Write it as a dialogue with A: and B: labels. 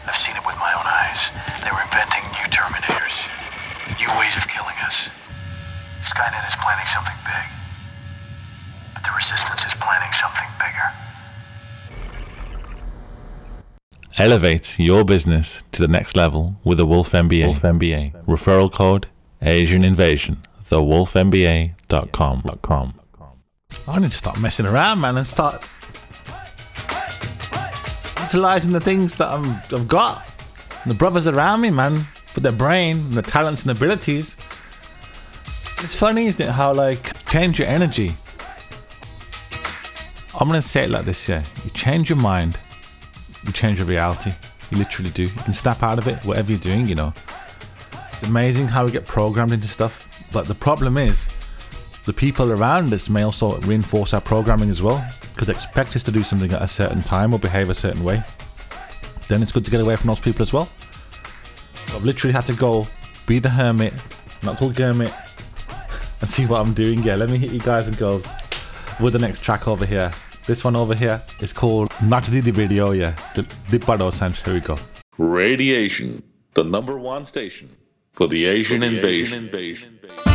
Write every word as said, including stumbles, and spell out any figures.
A: I've seen it with my own eyes. They were inventing new Terminators, new ways of killing us. Skynet is planning something big, but the Resistance is planning something bigger.
B: Elevate your business to the next level with the Wolf M B A. Wolf M B A. Referral code Asian Invasion. the wolf M B A dot com.
C: I need to stop messing around, man, and start utilizing the things that I'm, I've got. And the brothers around me, man, with their brain and their talents and abilities. It's funny, isn't it, how, like, change your energy. I'm going to say it like this, yeah. You change your mind, you change your reality. You literally do. You can snap out of it, whatever you're doing, you know. It's amazing how we get programmed into stuff. But the problem is, the people around us may also reinforce our programming as well, because they expect us to do something at a certain time or behave a certain way. Then it's good to get away from those people as well. I've literally had to go be the hermit, not called Kermit, and see what I'm doing. Yeah, let me hit you guys and girls with the next track over here. This one over here is called Najdi Di Video, yeah. Dipado Sanch, here we go.
D: Radiation, the number one station for the Asian, for the Asian invasion. invasion.